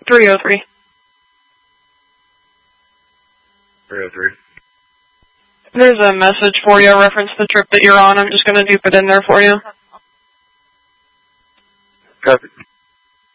303. 303. There's a message for you, reference the trip that you're on. I'm just going to dupe it in there for you. Copy.